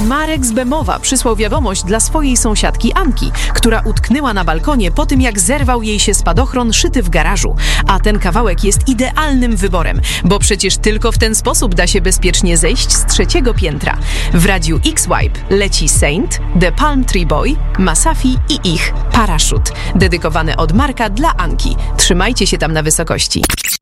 Marek z Bemowa przysłał wiadomość dla swojej sąsiadki Anki, która utknęła na balkonie po tym, jak zerwał jej się spadochron szyty w garażu. A ten kawałek jest idealnym wyborem, bo przecież tylko w ten sposób da się bezpiecznie zejść z 3. piętra. W radiu X-Wipe leci Saint, The Palm Tree Boy, Masafi i ich Parachute, dedykowany od Marka dla Anki. Trzymajcie się tam na wysokości.